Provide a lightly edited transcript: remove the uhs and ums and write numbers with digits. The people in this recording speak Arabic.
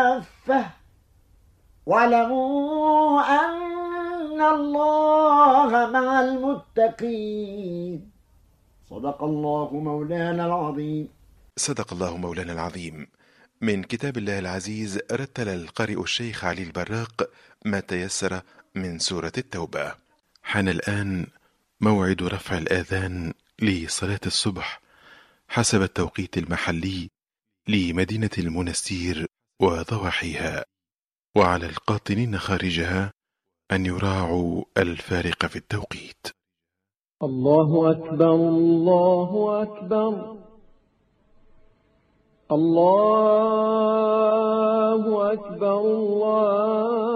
واعلموا أن الله مع المتقين. صدق الله مولانا العظيم. صدق الله مولانا العظيم. من كتاب الله العزيز رتل القارئ الشيخ علي البراق ما تيسر من سورة التوبة. حان الآن موعد رفع الآذان لصلاة الصبح حسب التوقيت المحلي لمدينة المنستير وضواحيها، وعلى القاطنين خارجها أن يراعوا الفارق في التوقيت. الله أكبر الله أكبر الله أكبر الله